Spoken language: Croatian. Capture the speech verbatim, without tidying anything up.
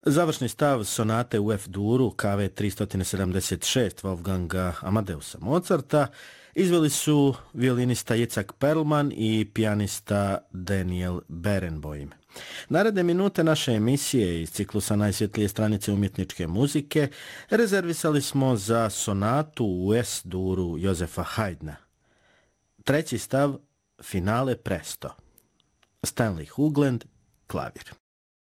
Završni stav sonate u F-duru K V tristo sedamdeset šest Wolfganga Amadeusa Mozarta izveli su violinista Jicek Perlman i pijanista Daniel Barenboim. Naredne minute naše emisije iz ciklusa Najsvjetlije stranice umjetničke muzike rezervisali smo za sonatu u S-duru Jozefa Haydna. Treći stav, finale presto. Stanley Hoagland, klavir.